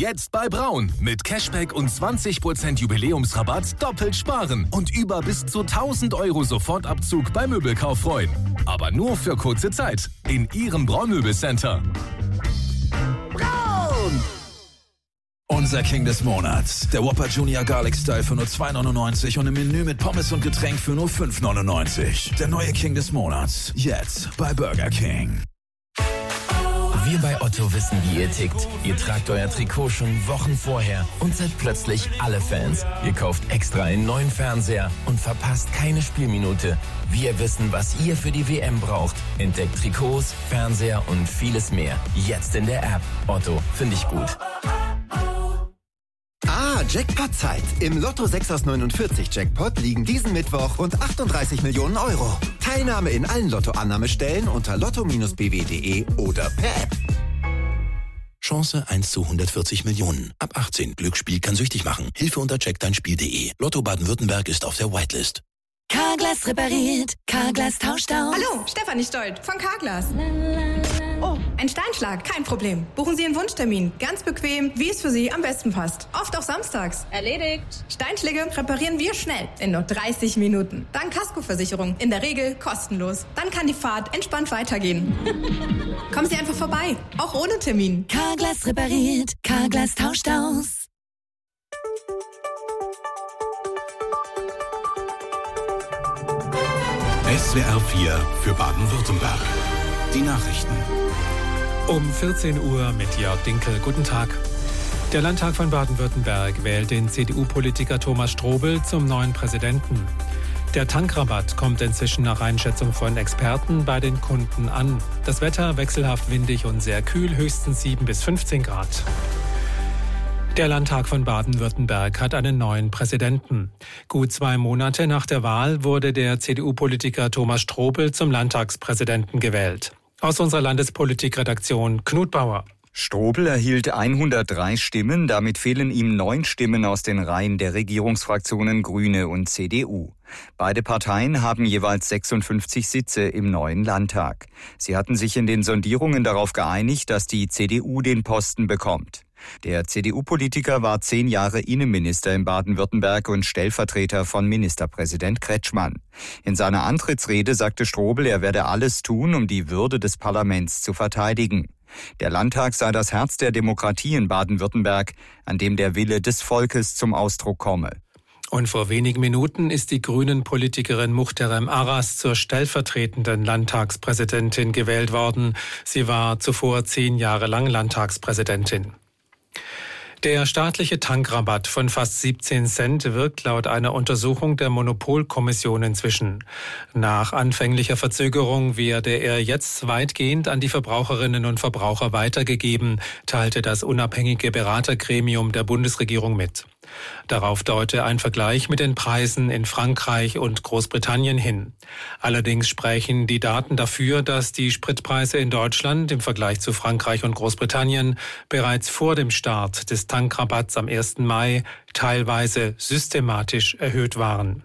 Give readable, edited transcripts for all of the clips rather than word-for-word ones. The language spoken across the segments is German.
Jetzt bei Braun. Mit Cashback und 20% Jubiläumsrabatt doppelt sparen und über bis zu 1.000 € Sofortabzug beim Möbelkauf freuen. Aber nur für kurze Zeit. In Ihrem Braun-Möbelcenter. Braun! Unser King des Monats. Der Whopper Junior Garlic Style für nur 2,99 und im Menü mit Pommes und Getränk für nur 5,99. Der neue King des Monats. Jetzt bei Burger King. Wir bei Otto wissen, wie ihr tickt. Ihr tragt euer Trikot schon Wochen vorher und seid plötzlich alle Fans. Ihr kauft extra einen neuen Fernseher und verpasst keine Spielminute. Wir wissen, was ihr für die WM braucht. Entdeckt Trikots, Fernseher und vieles mehr. Jetzt in der App. Otto, finde ich gut. Jackpot-Zeit. Im Lotto 6 aus 49 Jackpot liegen diesen Mittwoch rund 38 Millionen €. Teilnahme in allen Lotto-Annahmestellen unter lotto-bw.de oder per App. Chance 1 zu 140 Millionen. Ab 18. Glücksspiel kann süchtig machen. Hilfe unter checkdeinspiel.de. Lotto Baden-Württemberg ist auf der Whitelist. Carglass repariert, Carglass tauscht aus. Hallo, Stefanie Stolt von Carglass. Oh, ein Steinschlag, kein Problem. Buchen Sie einen Wunschtermin. Ganz bequem, wie es für Sie am besten passt. Oft auch samstags. Erledigt. Steinschläge reparieren wir schnell, in nur 30 Minuten. Dank Kaskoversicherung, in der Regel kostenlos. Dann kann die Fahrt entspannt weitergehen. Kommen Sie einfach vorbei, auch ohne Termin. Carglass repariert, Carglass tauscht aus. SWR 4 für Baden-Württemberg. Die Nachrichten. Um 14 Uhr mit Jörg Dinkel. Guten Tag. Der Landtag von Baden-Württemberg wählt den CDU-Politiker Thomas Strobel zum neuen Präsidenten. Der Tankrabatt kommt inzwischen nach Einschätzung von Experten bei den Kunden an. Das Wetter wechselhaft windig und sehr kühl, höchstens 7 bis 15 Grad. Der Landtag von Baden-Württemberg hat einen neuen Präsidenten. Gut 2 Monate nach der Wahl wurde der CDU-Politiker Thomas Strobel zum Landtagspräsidenten gewählt. Aus unserer Landespolitikredaktion Knut Bauer. Strobel erhielt 103 Stimmen, damit fehlen ihm 9 Stimmen aus den Reihen der Regierungsfraktionen Grüne und CDU. Beide Parteien haben jeweils 56 Sitze im neuen Landtag. Sie hatten sich in den Sondierungen darauf geeinigt, dass die CDU den Posten bekommt. Der CDU-Politiker war 10 Jahre Innenminister in Baden-Württemberg und Stellvertreter von Ministerpräsident Kretschmann. In seiner Antrittsrede sagte Strobel, er werde alles tun, um die Würde des Parlaments zu verteidigen. Der Landtag sei das Herz der Demokratie in Baden-Württemberg, an dem der Wille des Volkes zum Ausdruck komme. Und vor wenigen Minuten ist die Grünen-Politikerin Muhterem Aras zur stellvertretenden Landtagspräsidentin gewählt worden. Sie war zuvor 10 Jahre lang Landtagspräsidentin. Der staatliche Tankrabatt von fast 17 Cent wirkt laut einer Untersuchung der Monopolkommission inzwischen. Nach anfänglicher Verzögerung werde er jetzt weitgehend an die Verbraucherinnen und Verbraucher weitergegeben, teilte das unabhängige Beratergremium der Bundesregierung mit. Darauf deute ein Vergleich mit den Preisen in Frankreich und Großbritannien hin. Allerdings sprechen die Daten dafür, dass die Spritpreise in Deutschland im Vergleich zu Frankreich und Großbritannien bereits vor dem Start des Tankrabatts am 1. Mai teilweise systematisch erhöht waren.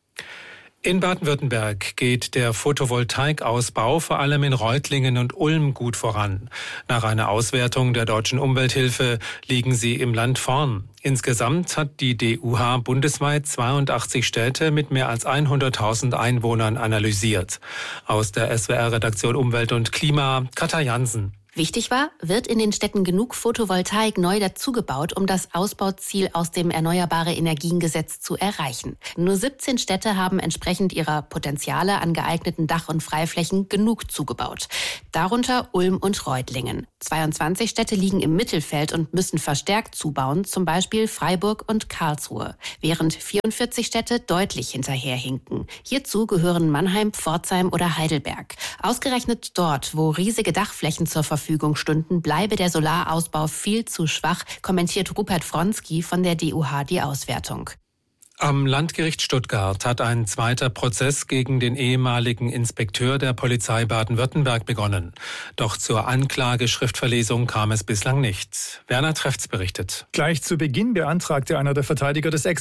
In Baden-Württemberg geht der Photovoltaikausbau vor allem in Reutlingen und Ulm gut voran. Nach einer Auswertung der Deutschen Umwelthilfe liegen sie im Land vorn. Insgesamt hat die DUH bundesweit 82 Städte mit mehr als 100.000 Einwohnern analysiert. Aus der SWR-Redaktion Umwelt und Klima, Katja Jansen. Wichtig war, wird in den Städten genug Photovoltaik neu dazugebaut, um das Ausbauziel aus dem Erneuerbare-Energien-Gesetz zu erreichen. Nur 17 Städte haben entsprechend ihrer Potenziale an geeigneten Dach- und Freiflächen genug zugebaut. Darunter Ulm und Reutlingen. 22 Städte liegen im Mittelfeld und müssen verstärkt zubauen, zum Beispiel Freiburg und Karlsruhe, während 44 Städte deutlich hinterherhinken. Hierzu gehören Mannheim, Pforzheim oder Heidelberg. Ausgerechnet dort, wo riesige Dachflächen zur Verfügung stünden, bleibe der Solarausbau viel zu schwach, kommentiert Rupert Wronski von der DUH die Auswertung. Am Landgericht Stuttgart hat ein zweiter Prozess gegen den ehemaligen Inspekteur der Polizei Baden-Württemberg begonnen. Doch zur Anklageschriftverlesung kam es bislang nicht. Werner Trefts berichtet. Gleich zu Beginn beantragte einer der Verteidiger des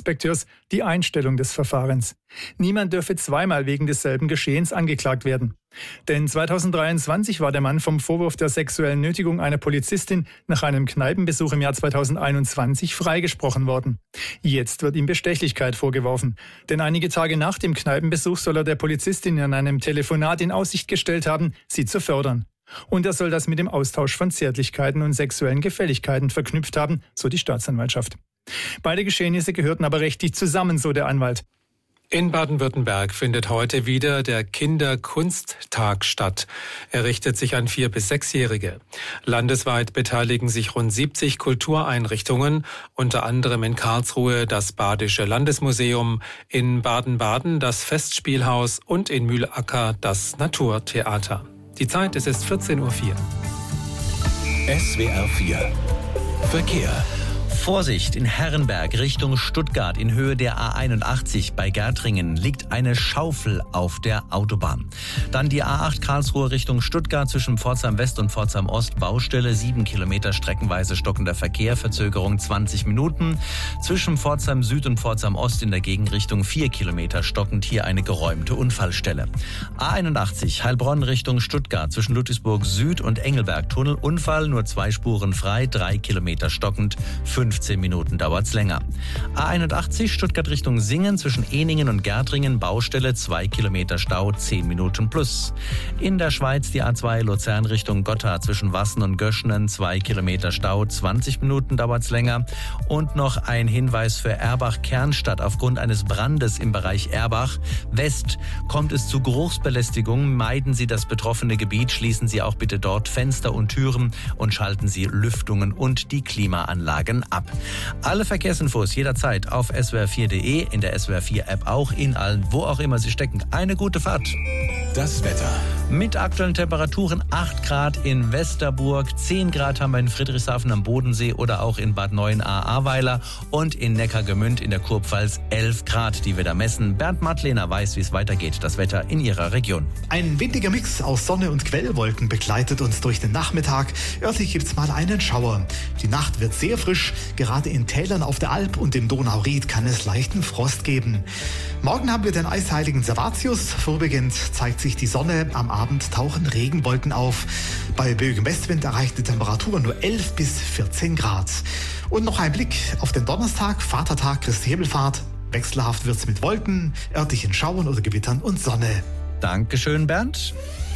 Ex-Polizeiinspekteurs die Einstellung des Verfahrens. Niemand dürfe zweimal wegen desselben Geschehens angeklagt werden. Denn 2023 war der Mann vom Vorwurf der sexuellen Nötigung einer Polizistin nach einem Kneipenbesuch im Jahr 2021 freigesprochen worden. Jetzt wird ihm Bestechlichkeit vorgeworfen. Denn einige Tage nach dem Kneipenbesuch soll er der Polizistin in einem Telefonat in Aussicht gestellt haben, sie zu fördern. Und er soll das mit dem Austausch von Zärtlichkeiten und sexuellen Gefälligkeiten verknüpft haben, so die Staatsanwaltschaft. Beide Geschehnisse gehörten aber rechtlich zusammen, so der Anwalt. In Baden-Württemberg findet heute wieder der Kinderkunsttag statt. Er richtet sich an 4- bis 6-Jährige. Landesweit beteiligen sich rund 70 Kultureinrichtungen, unter anderem in Karlsruhe das Badische Landesmuseum, in Baden-Baden das Festspielhaus und in Mühlacker das Naturtheater. Die Zeit, es ist 14:04 Uhr. SWR 4 Verkehr. Vorsicht, in Herrenberg Richtung Stuttgart in Höhe der A81 bei Gärtringen liegt eine Schaufel auf der Autobahn. Dann die A8 Karlsruhe Richtung Stuttgart zwischen Pforzheim West und Pforzheim Ost Baustelle, 7 Kilometer streckenweise stockender Verkehr, Verzögerung 20 Minuten. Zwischen Pforzheim Süd und Pforzheim Ost in der Gegenrichtung 4 Kilometer stockend, hier eine geräumte Unfallstelle. A81 Heilbronn Richtung Stuttgart zwischen Ludwigsburg Süd und Engelberg Tunnel, Unfall, nur 2 Spuren frei, 3 Kilometer stockend, 15 Minuten dauert's länger. A81 Stuttgart Richtung Singen zwischen Ehningen und Gärtringen Baustelle, 2 Kilometer Stau, 10 Minuten plus. In der Schweiz die A2 Luzern Richtung Gotthard zwischen Wassen und Göschenen, 2 Kilometer Stau, 20 Minuten dauert's länger. Und noch ein Hinweis für Erbach-Kernstadt. Aufgrund eines Brandes im Bereich Erbach West kommt es zu Geruchsbelästigung. Meiden Sie das betroffene Gebiet, schließen Sie auch bitte dort Fenster und Türen und schalten Sie Lüftungen und die Klimaanlagen ab. Alle Verkehrsinfos jederzeit auf swr4.de, in der SWR4-App auch, in allen, wo auch immer Sie stecken. Eine gute Fahrt. Das Wetter. Mit aktuellen Temperaturen 8 Grad in Westerburg, 10 Grad haben wir in Friedrichshafen am Bodensee oder auch in Bad Neuenahr-Ahrweiler und in Neckargemünd in der Kurpfalz 11 Grad, die wir da messen. Bernd Madlener weiß, wie es weitergeht, das Wetter in Ihrer Region. Ein windiger Mix aus Sonne und Quellwolken begleitet uns durch den Nachmittag. Örtlich gibt's mal einen Schauer. Die Nacht wird sehr frisch. Gerade in Tälern auf der Alp und im Donauried kann es leichten Frost geben. Morgen haben wir den eisheiligen Servatius. Vorübergehend zeigt sich die Sonne. Am Abend tauchen Regenwolken auf. Bei böigem Westwind erreicht die Temperatur nur 11 bis 14 Grad. Und noch ein Blick auf den Donnerstag, Vatertag, Christi Himmelfahrt. Wechselhaft wird's mit Wolken, örtlichen Schauern oder Gewittern und Sonne. Dankeschön, Bernd.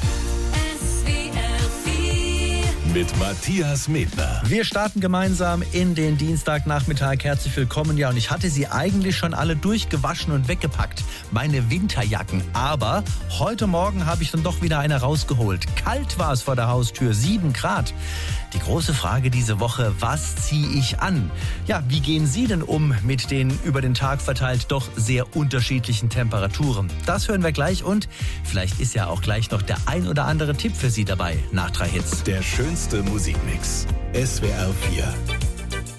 Mit Matthias Medner. Wir starten gemeinsam in den Dienstagnachmittag. Herzlich willkommen. Ja, und ich hatte sie eigentlich schon alle durchgewaschen und weggepackt. Meine Winterjacken. Aber heute Morgen habe ich dann doch wieder eine rausgeholt. Kalt war es vor der Haustür, 7 Grad. Die große Frage diese Woche, was ziehe ich an? Ja, wie gehen Sie denn um mit den über den Tag verteilt doch sehr unterschiedlichen Temperaturen? Das hören wir gleich und vielleicht ist ja auch gleich noch der ein oder andere Tipp für Sie dabei nach 3 Hits. Der schönste Musikmix. SWR 4.